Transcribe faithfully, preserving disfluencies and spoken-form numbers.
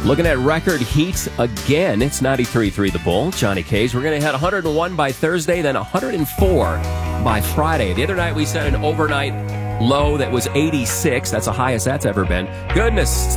Looking at record heat again. It's ninety-three point three The Bull. Johnny Cage. We're going to hit one hundred one by Thursday, then one hundred four by Friday. The other night we set an overnight low that was eighty-six. That's the highest that's ever been. Goodness.